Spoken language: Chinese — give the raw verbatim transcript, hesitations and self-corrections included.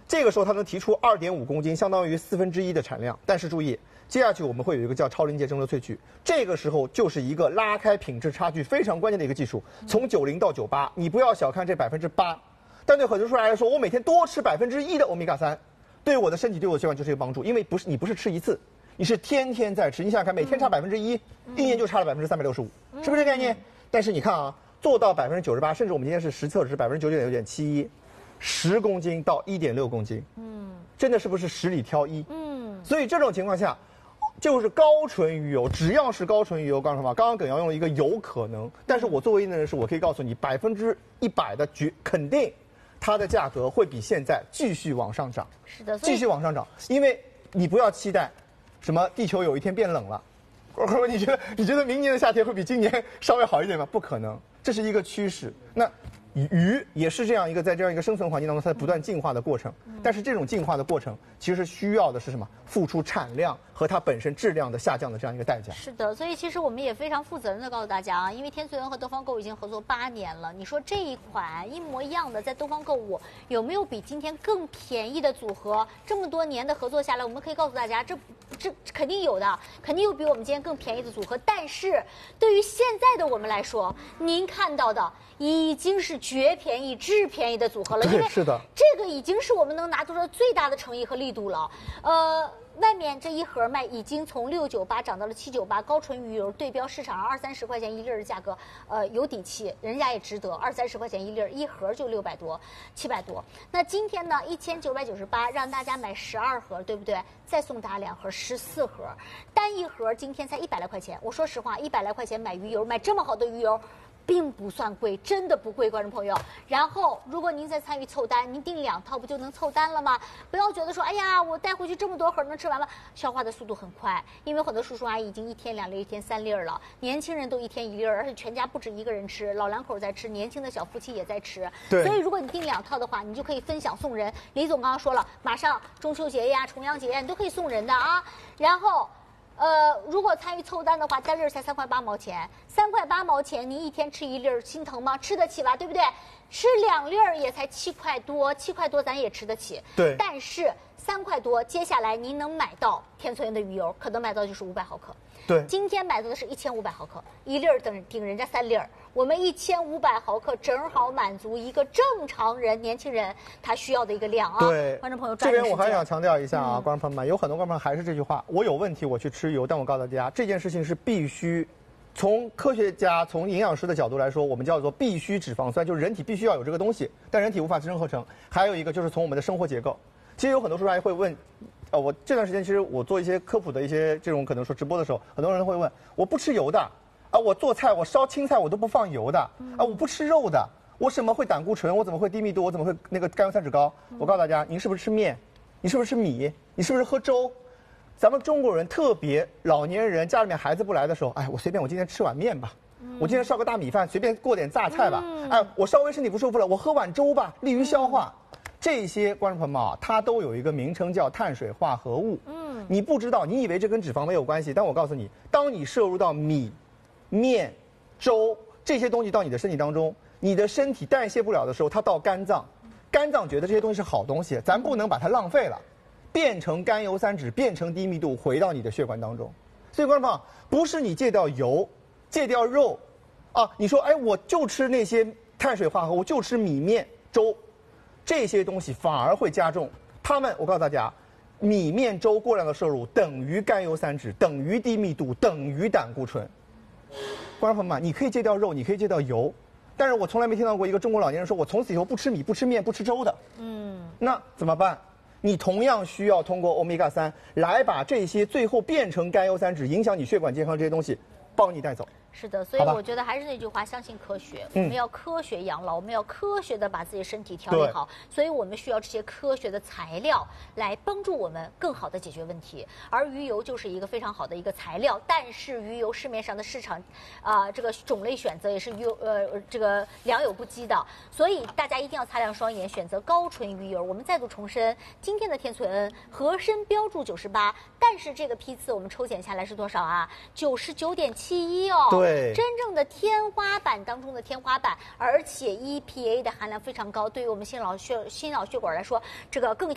这个时候它能提出二点五公斤，相当于四分之一的产量。但是注意，接下去我们会有一个叫超临界蒸馏萃取，这个时候就是一个拉开品质差距非常关键的一个技术，从九零到九八，你不要小看这百分之八。但对很多数人来说，我每天多吃百分之一的欧米伽三，对我的身体对我的血管就是有帮助，因为不是你不是吃一次。你是天天在吃，你想想看，每天差百分之一，一年就差了百分之三百六十五，是不是这个概念？但是你看啊，做到百分之九十八，甚至我们今天是实测是百分之九十九点七一，十公斤到一点六公斤，嗯，真的是不是十里挑一？嗯，所以这种情况下，就是高纯鱼油，只要是高纯鱼油，刚刚说嘛，刚刚耿瑶用了一个有可能，但是我作为业内人士，我可以告诉你，百分之一百的绝肯定，它的价格会比现在继续往上涨。 是的， 继续往上涨，因为你不要期待。什么？地球有一天变冷了，或者你觉得你觉得明年的夏天会比今年稍微好一点吗？不可能，这是一个趋势。那鱼也是这样一个在这样一个生存环境当中，它在不断进化的过程。但是这种进化的过程，其实需要的是什么？付出产量和它本身质量的下降的这样一个代价。 是的，所以其实我们也非常负责任的告诉大家啊，因为天萃文和东方购物已经合作八年了，你说这一款一模一样的在东方购物有没有比今天更便宜的组合？这么多年的合作下来，我们可以告诉大家，这这肯定有的，肯定有比我们今天更便宜的组合。但是对于现在的我们来说，您看到的已经是绝便宜、至便宜的组合了，因为是的， 这个已经是我们能拿出的最大的诚意和力度了。呃。外面这一盒卖已经从六九八涨到了七九八，高纯鱼油对标市场上二三十块钱一粒的价格，呃，有底气，人家也值得，二三十块钱一粒，一盒就六百多、七百多。那今天呢，一千九百九十八，让大家买十二盒，对不对？再送大家两盒，十四盒，单一盒今天才一百来块钱。我说实话，一百来块钱买鱼油，买这么好的鱼油。并不算贵，真的不贵，观众朋友。然后，如果您再参与凑单，您订两套不就能凑单了吗？不要觉得说，哎呀，我带回去这么多盒能吃完吗？消化的速度很快，因为很多叔叔阿姨已经一天两粒，一天三粒了，年轻人都一天一粒，而且全家不止一个人吃，老两口在吃，年轻的小夫妻也在吃。 对。 所以，如果你订两套的话，你就可以分享送人。李总刚刚说了，马上中秋节呀、重阳节呀，你都可以送人的啊。然后。呃，如果参与凑单的话，单粒才三块八毛钱，三块八毛钱，您一天吃一粒儿，心疼吗？吃得起吧，对不对？吃两粒儿也才七块多，七块多咱也吃得起。 对。 但是三块多，接下来您能买到天萃文的鱼油，可能买到就是五百毫克。 对。 今天买到的是一千五百毫克，一粒儿等顶人家三粒儿。我们一千五百毫克正好满足一个正常人、年轻人他需要的一个量啊。 对， 观众朋友， 这边我还想强调一下啊， 嗯、 观众朋友们，有很多观众朋友还是这句话：我有问题我去吃油，但我告诉大家，这件事情是必须。从科学家、从营养师的角度来说，我们叫做必需脂肪酸，就是人体必须要有这个东西，但人体无法自身合成。还有一个就是从我们的生活结构，其实有很多叔叔阿姨会问，呃，我这段时间其实我做一些科普的一些这种可能说直播的时候，很多人会问，我不吃油的。啊，我做菜，我烧青菜，我都不放油的。啊，我不吃肉的，我怎么会胆固醇？我怎么会低密度？我怎么会那个甘油三酯高？我告诉大家，您是不是吃面？你是不是吃米？你是不是喝粥？咱们中国人特别老年人家里面孩子不来的时候，哎，我随便我今天吃碗面吧，我今天烧个大米饭，随便过点榨菜吧。哎，我稍微身体不舒服了，我喝碗粥吧，利于消化。这些观众朋友们啊，它都有一个名称叫碳水化合物。嗯，你不知道，你以为这跟脂肪没有关系，但我告诉你，当你摄入到米。面、粥这些东西到你的身体当中，你的身体代谢不了的时候，它到肝脏，肝脏觉得这些东西是好东西，咱不能把它浪费了，变成甘油三酯，变成低密度回到你的血管当中。所以观众朋友，不是你戒掉油、戒掉肉，啊，你说哎我就吃那些碳水化合物，就吃米面粥，这些东西反而会加重。他们，我告诉大家，米面粥过量的摄入等于甘油三酯，等于低密度，等于胆固醇。观众朋友们，你可以戒掉肉，你可以戒掉油，但是我从来没听到过一个中国老年人说我从此以后不吃米、不吃面、不吃粥的。嗯，那怎么办？你同样需要通过欧米伽三来把这些最后变成甘油三酯，影响你血管健康这些东西，帮你带走。 是的，所以我觉得还是那句话，相信科学，我们要科学养老，我们要科学的把自己身体调理好，所以我们需要这些科学的材料来帮助我们更好的解决问题。而鱼油就是一个非常好的一个材料，但是鱼油市面上的市场啊、呃，这个种类选择也是鱼油呃这个良莠不齐的，所以大家一定要擦亮双眼，选择高纯鱼油。我们再度重申，今天的天萃恩合身标注九十八，但是这个批次我们抽检下来是多少啊？九十九点七一哦。 对， 真正的天花板当中的天花板，而且 E P A 的含量非常高，对于我们心脑血心脑血管来说，这个更。